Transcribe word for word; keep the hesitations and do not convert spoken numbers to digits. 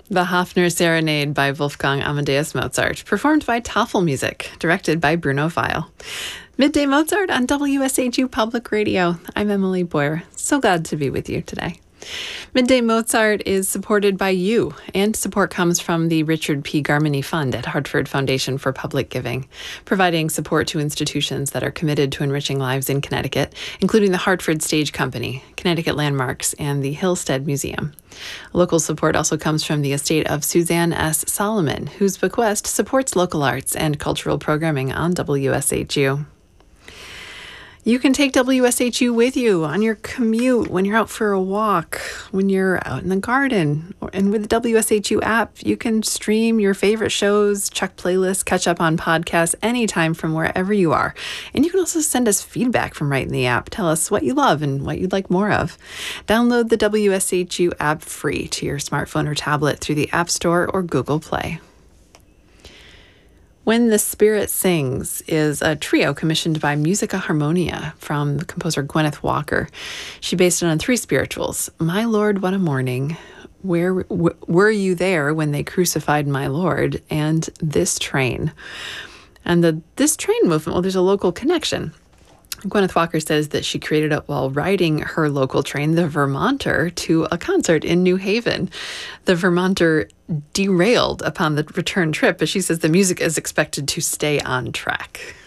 The Hafner Serenade by Wolfgang Amadeus Mozart, performed by Tafel Music, directed by Bruno Weil. Midday Mozart on W S H U Public Radio. I'm Emily Boyer. So glad to be with you today. Midday Mozart is supported by you, and support comes from the Richard P. Garmany Fund at Hartford Foundation for Public Giving, providing support to institutions that are committed to enriching lives in Connecticut, including the Hartford Stage Company, Connecticut Landmarks, and the Hillstead Museum. Local support also comes from the estate of Suzanne S. Solomon, whose bequest supports local arts and cultural programming on W S H U. You can take W S H U with you on your commute, when you're out for a walk, when you're out in the garden. And with the W S H U app, you can stream your favorite shows, check playlists, catch up on podcasts anytime from wherever you are. And you can also send us feedback from right in the app. Tell us what you love and what you'd like more of. Download the W S H U app free to your smartphone or tablet through the App Store or Google Play. When the Spirit Sings is a trio commissioned by Musica Harmonia from the composer Gwyneth Walker. She based it on three spirituals: My Lord, What a Morning, Where w- Were You There When They Crucified My Lord, and This Train. And the This Train movement, well, there's a local connection. Gwyneth Walker says that she created it while riding her local train, the Vermonter, to a concert in New Haven. The Vermonter derailed upon the return trip, but she says the music is expected to stay on track.